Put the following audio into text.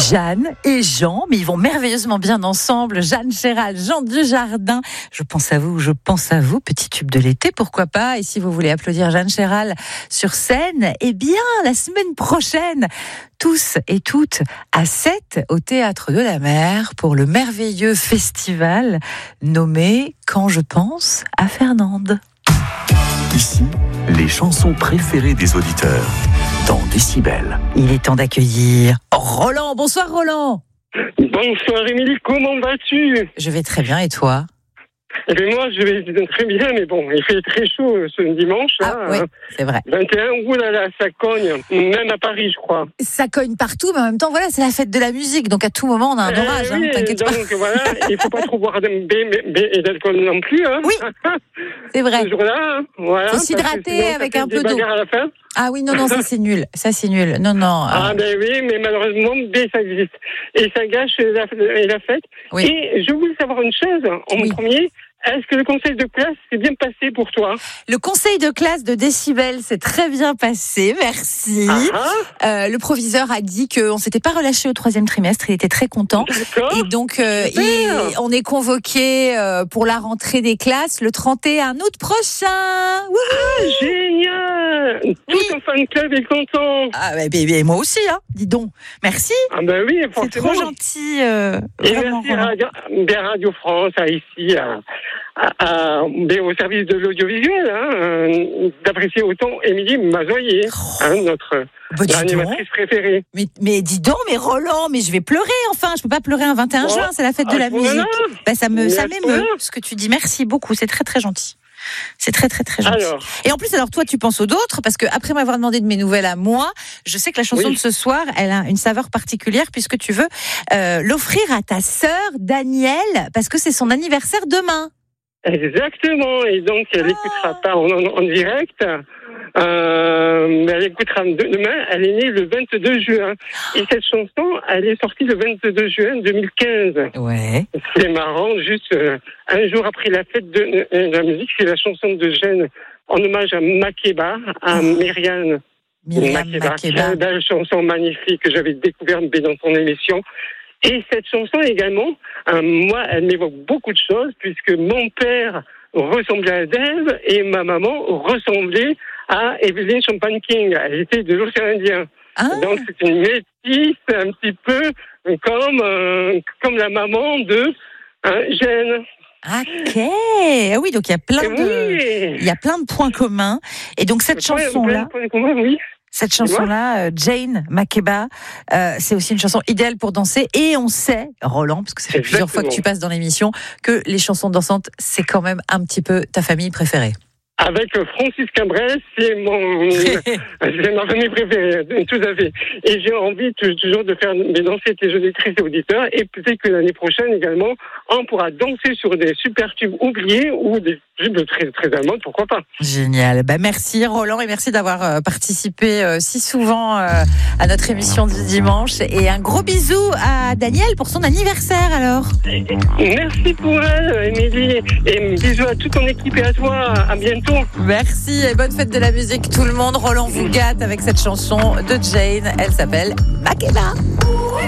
Jeanne et Jean, mais ils vont merveilleusement bien ensemble. Jeanne Chéral, Jean Dujardin. Je pense à vous, petit tube de l'été, pourquoi pas. Et si vous voulez applaudir Jeanne Chéral sur scène, eh bien, la semaine prochaine, tous et toutes à 7 au Théâtre de la Mer pour le merveilleux festival nommé Quand je pense à Fernande. Ici, les chansons préférées des auditeurs dans Décibel. Il est temps d'accueillir Roland. Bonsoir Roland. Bonsoir Émilie, comment vas-tu? Je vais très bien et toi? Eh bien moi je vais très bien, mais bon, il fait très chaud ce dimanche. Ah oui, c'est vrai. 21, oulala, ça cogne, même à Paris je crois. Ça cogne partout, mais en même temps, voilà, c'est la fête de la musique, donc à tout moment on a un orage, oui, t'inquiète pas. Donc voilà, il ne faut pas trop boire et d'alcool non plus. Hein. Oui, c'est vrai. Ce jour-là, voilà. Faut s'hydrater avec un peu d'eau. À la fin. Ah oui, non, ça c'est nul. Ça c'est nul. Non. Ah ben oui, mais malheureusement, ça existe. Et ça gâche la fête. Oui. Et je voulais savoir une chose, en premier. Est-ce que le conseil de classe s'est bien passé pour toi? Le conseil de classe de Décibel s'est très bien passé, merci. Le proviseur a dit qu'on s'était pas relâché au 3e trimestre, il était très content. D'accord. Et donc, on est convoqué pour la rentrée des classes le 31 août prochain. Wouhou! Génial! Tout ton fan club est content. Ah, moi aussi, hein. Dis donc. Merci. Ah ben oui, c'est forcément. trop gentil. Et merci à Radio France, ici, au service de l'audiovisuel, d'apprécier autant Émilie Mazoyer, notre animatrice préférée. Mais dis donc, mais Roland, mais je vais pleurer enfin. Je peux pas pleurer un 21 juin, c'est la fête de la musique. Ça m'émeut ce que tu dis. Merci beaucoup, c'est très très gentil. C'est très très très gentil. Et en plus, alors toi, tu penses aux d'autres parce que après m'avoir demandé de mes nouvelles à moi, je sais que la chanson de ce soir, elle a une saveur particulière puisque tu veux l'offrir à ta sœur Danielle parce que c'est son anniversaire demain. Exactement. Et donc elle écoutera pas en direct. Mais elle écoutera demain. Elle est née le 22 juin. Et cette chanson, elle est sortie le 22 juin 2015. Ouais. C'est marrant, juste un jour après la fête de la musique, c'est la chanson de Jeanne en hommage à Makeba, à Myriam Makeba. Une belle chanson magnifique que j'avais découverte dans son émission. Et cette chanson également, moi, elle m'évoque beaucoup de choses puisque mon père ressemblait à Dave et ma maman ressemblait à Evelyn Champagne-King. Elle était de l'océan Indien. Donc c'est une métisse un petit peu comme la maman de Jeanne. Ok. Ah oui, donc il y a plein de points communs. Et donc cette chanson-là. Cette chanson-là, Jane Makeba, c'est aussi une chanson idéale pour danser. Et on sait, Roland, parce que ça fait plusieurs fois que tu passes dans l'émission, que les chansons dansantes, c'est quand même un petit peu ta famille préférée. Avec Francis Cabrel, c'est ma famille préférée, tout à fait. Et j'ai envie toujours de faire danser tes auditrices et auditeurs. Et peut-être que l'année prochaine également, on pourra danser sur des super tubes oubliés ou des tubes très, très allemandes, pourquoi pas. Génial. Merci Roland et merci d'avoir participé si souvent à notre émission du dimanche. Et un gros bisou à Danielle pour son anniversaire alors. Merci pour elle, Émilie. Et bisous à toute ton équipe et à toi. À bientôt. Merci et bonne fête de la musique tout le monde. Roland vous gâte avec cette chanson de Jane. Elle s'appelle Makeba.